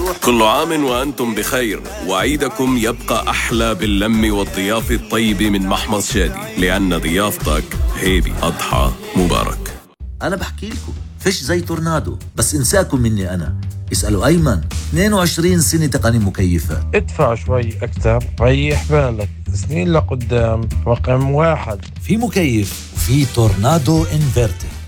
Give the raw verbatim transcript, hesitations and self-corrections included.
كل عام وأنتم بخير، وعيدكم يبقى أحلى باللم والضيافة الطيبة من محمص شادي، لأن ضيافتك هيبي. أضحى مبارك. أنا بحكي لكم فيش زي تورنادو، بس انساكم مني أنا. اسألوا أيمن، اثنين وعشرين سنة تقني مكيفات. ادفع شوي أكثر ريح بالك، سنين لقدام رقم واحد. في مكيف وفي تورنادو انفرتر.